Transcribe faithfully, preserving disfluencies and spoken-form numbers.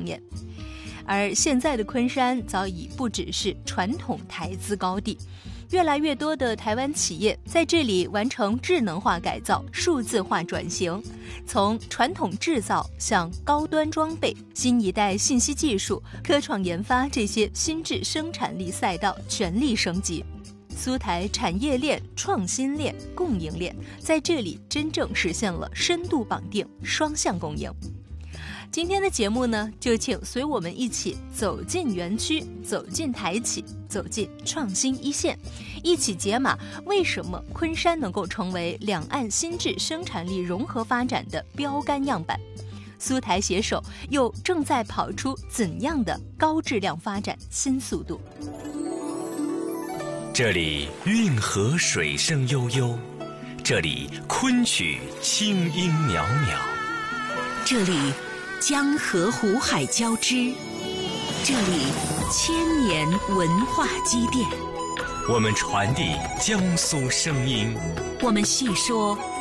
面。而现在的昆山早已不只是传统台资高地，越来越多的台湾企业在这里完成智能化改造、数字化转型，从传统制造向高端装备、新一代信息技术、科创研发这些新质生产力赛道全力升级。苏台产业链、创新链、供应链在这里真正实现了深度绑定、双向共赢。今天的节目呢，就请随我们一起走进园区，走进台企，走进创新一线，一起解码为什么昆山能够成为两岸新质生产力融合发展的标杆样板。苏台携手又正在跑出怎样的高质量发展新速度？ 这里运河水声悠悠，这里昆曲清音袅袅， 这里江河湖海交织，这里千年文化积淀。 我们传递江苏声音， 我们细说